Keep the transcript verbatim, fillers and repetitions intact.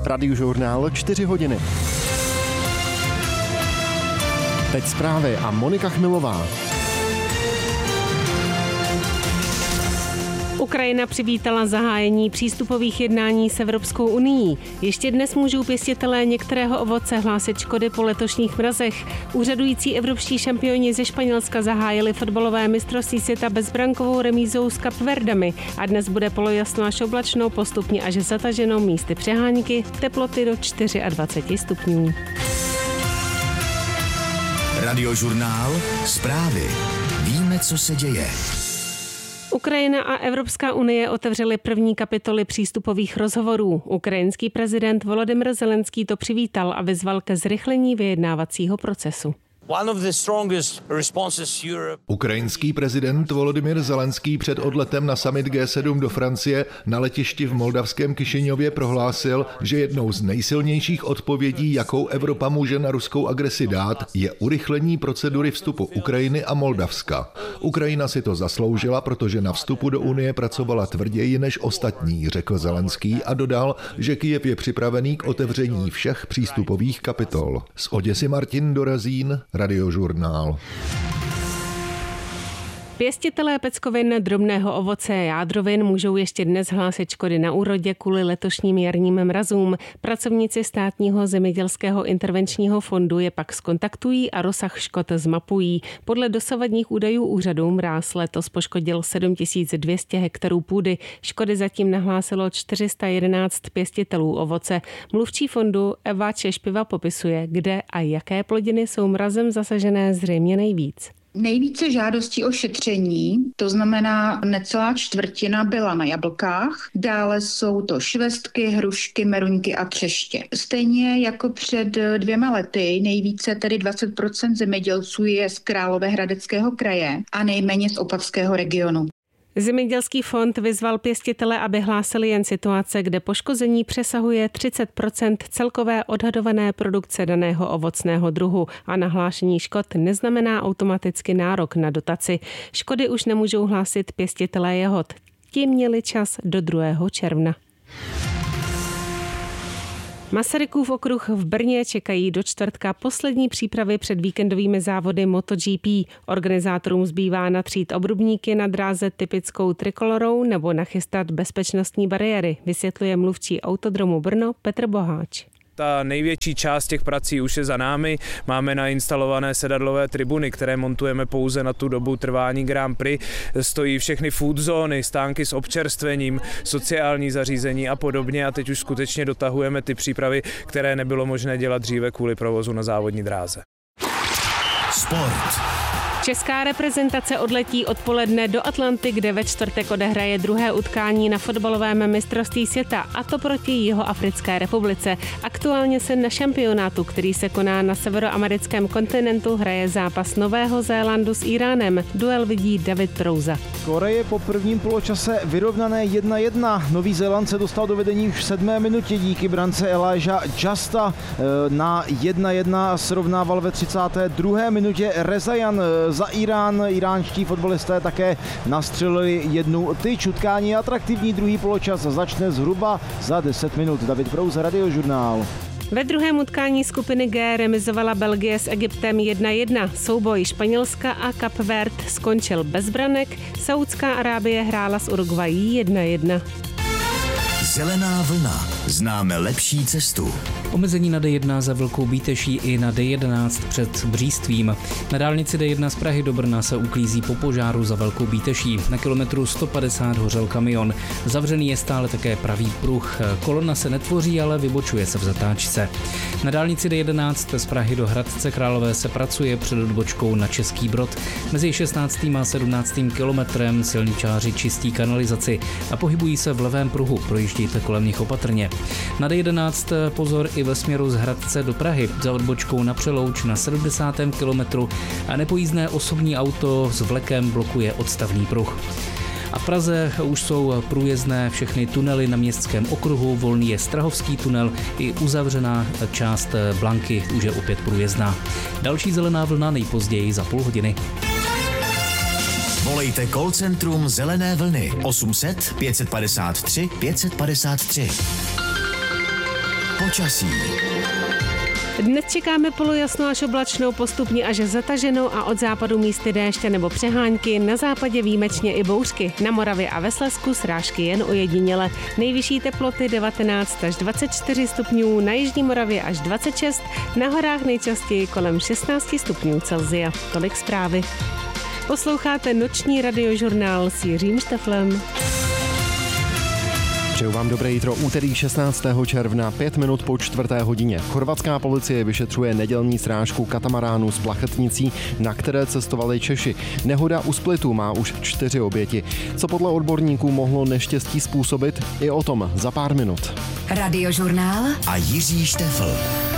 Radiožurnál čtyři hodiny. Teď zprávy a Monika Chmilová. Ukrajina přivítala zahájení přístupových jednání s Evropskou unií. Ještě dnes můžou pěstitelé některého ovoce hlásit škody po letošních mrazech. Úřadující evropští šampioni ze Španělska zahájili fotbalové mistrovství světa bezbrankovou remízou s Kapverdami a dnes bude polojasno až oblačno, postupně až zataženo, místy přehánky, teploty do dvacet čtyři stupňů. Radiožurnál, zprávy. Víme, co se děje. Ukrajina a Evropská unie otevřely první kapitoly přístupových rozhovorů. Ukrajinský prezident Volodymyr Zelenský to přivítal a vyzval ke zrychlení vyjednávacího procesu. Ukrajinský prezident Volodymyr Zelenský před odletem na summit G sedm do Francie na letišti v moldavském Kišiněvě prohlásil, že jednou z nejsilnějších odpovědí, jakou Evropa může na ruskou agresi dát, je urychlení procedury vstupu Ukrajiny a Moldavska. Ukrajina si to zasloužila, protože na vstupu do Unie pracovala tvrději než ostatní, řekl Zelenský a dodal, že Kyjev je připravený k otevření všech přístupových kapitol. Z Oděsy Martin Dorazín, Radiožurnál. Pěstitelé peckovin, drobného ovoce a jádrovin můžou ještě dnes hlásit škody na úrodě kvůli letošním jarním mrazům. Pracovníci státního zemědělského intervenčního fondu je pak zkontaktují a rozsah škod zmapují. Podle dosavadních údajů úřadu mráz letos poškodil sedm tisíc dvě stě hektarů půdy. Škody zatím nahlásilo čtyři sta jedenáct pěstitelů ovoce. Mluvčí fondu Eva Češpiva popisuje, kde a jaké plodiny jsou mrazem zasažené zřejmě nejvíc. Nejvíce žádostí o šetření, to znamená necelá čtvrtina, byla na jablkách, dále jsou to švestky, hrušky, meruňky a třeště. Stejně jako před dvěma lety, nejvíce tedy dvacet procent zemědělců je z Královéhradeckého kraje a nejméně z Opavského regionu. Zemědělský fond vyzval pěstitele, aby hlásili jen situace, kde poškození přesahuje třicet procent celkové odhadované produkce daného ovocného druhu a nahlášení škod neznamená automaticky nárok na dotaci. Škody už nemůžou hlásit pěstitelé jahod. Ti měli čas do druhého června. Masarykův okruh v Brně čekají do čtvrtka poslední přípravy před víkendovými závody MotoGP. Organizátorům zbývá natřít obrubníky na dráze typickou trikolorou nebo nachystat bezpečnostní bariéry, vysvětluje mluvčí Autodromu Brno Petr Boháč. Ta největší část těch prací už je za námi. Máme nainstalované sedadlové tribuny, které montujeme pouze na tu dobu trvání Grand Prix. Stojí všechny food zóny, stánky s občerstvením, sociální zařízení a podobně. A teď už skutečně dotahujeme ty přípravy, které nebylo možné dělat dříve kvůli provozu na závodní dráze. Sport. Česká reprezentace odletí odpoledne do Atlanty, kde ve čtvrtek odehraje druhé utkání na fotbalovém mistrovství světa, a to proti Jihoafrické republice. Aktuálně se na šampionátu, který se koná na severoamerickém kontinentu, hraje zápas Nového Zélandu s Íránem. Duel vidí David Trouza. Koreje po prvním poločase vyrovnané jedna jedna. Nový Zéland se dostal do vedení už v sedmé minutě díky brance Elijah Justa. Na jedna jedna srovnával ve třicáté druhé minutě Rezajan za Irán. Iránští fotbalisté také nastřelili jednu tyč. Utkání atraktivní, druhý poločas začne zhruba za deset minut. David Prouze, Radiožurnál. Ve druhém utkání skupiny G remizovala Belgie s Egyptem jedna jedna. Souboj Španělska a Kapverd skončil bez branek. Saudská Arábie hrála s Uruguayí jedna jedna. Zelená vlna. Známe lepší cestu. Omezení na D jedna za Velkou Bíteší i na D jedenáct před Břístvím. Na dálnici D jedna z Prahy do Brna se uklízí po požáru za Velkou Bíteší. Na kilometru sto padesát hořel kamion. Zavřený je stále také pravý pruh. Kolona se netvoří, ale vybočuje se v zatáčce. Na dálnici D jedenáct z Prahy do Hradce Králové se pracuje před odbočkou na Český Brod. Mezi šestnáctým a sedmnáctým kilometrem silničáři čistí kanalizaci a pohybují se v levém pruhu. Projíždějte kolem nich opatrně. Na D jedenáct pozor i ve směru z Hradce do Prahy za odbočkou na Přelouč na sedmdesátém kilometru a nepojízdné osobní auto s vlekem blokuje odstavný pruh. A v Praze už jsou průjezdné všechny tunely na Městském okruhu, volný je Strahovský tunel, i uzavřená část Blanky už je opět průjezdná. Další zelená vlna nejpozději za půl hodiny. Volejte call centrum Zelené vlny osm set pět set padesát tři pět set padesát tři. Počasí. Dnes čekáme polojasno až oblačnou, postupně až zataženou a od západu místy déště nebo přehánky, na západě výjimečně i bouřky. Na Moravě a ve Slezsku srážky jen ojediněle. Nejvyšší teploty devatenáct až dvacet čtyři stupňů, na jižní Moravě až dvacet šest, na horách nejčastěji kolem šestnáct stupňů Celsia. Tolik zprávy. Posloucháte noční radiožurnál s Jiřím Šteflem. Přeju vám dobré jitro, úterý šestnáctého června, pět minut po čtvrté hodině. Chorvatská policie vyšetřuje nedělní srážku katamaránu s plachetnicí, na které cestovali Češi. Nehoda u Splitu má už čtyři oběti. Co podle odborníků mohlo neštěstí způsobit, i o tom za pár minut. Radiožurnál a Jiří Štefl.